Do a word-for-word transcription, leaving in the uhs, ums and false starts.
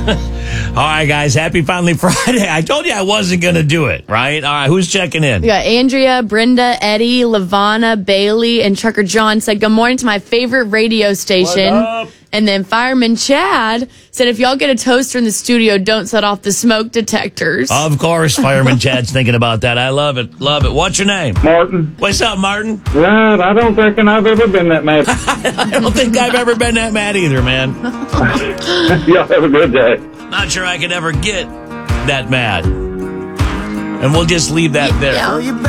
All right, guys. Happy Finally Friday. I told you I wasn't going to do it, right? All right, who's checking in? We got Andrea, Brenda, Eddie, Lavana, Bailey, and Trucker John said, good morning to my favorite radio station. What up? And then Fireman Chad said, if y'all get a toaster in the studio, don't set off the smoke detectors. Of course, Fireman Chad's thinking about that. I love it. Love it. What's your name? Martin. What's up, Martin? Yeah, I don't reckon I've ever been that mad. I don't think I've ever been that mad either, man. Y'all have a good day. Not sure I could ever get that mad. And we'll just leave that there. Yeah.